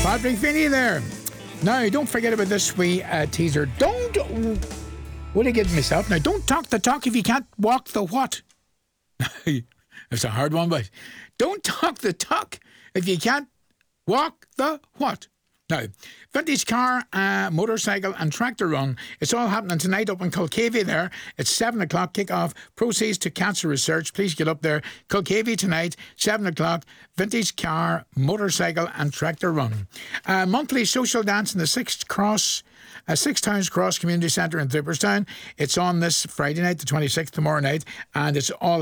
Patrick Finney there. Now, don't forget about this wee teaser. What did I get myself? Now, don't talk the talk if you can't walk the what. It's a hard one, but don't talk the talk if you can't walk the what. Now, vintage car, motorcycle and tractor run. It's all happening tonight up in Culcavey there. It's 7 o'clock kick-off. Proceeds to cancer research. Please get up there. Culcavey tonight, 7 o'clock. Vintage car, motorcycle and tractor run. Monthly social dance in the Six Towns Cross Community Centre in Cooperstown. It's on this Friday night, the 26th, tomorrow night. And it's all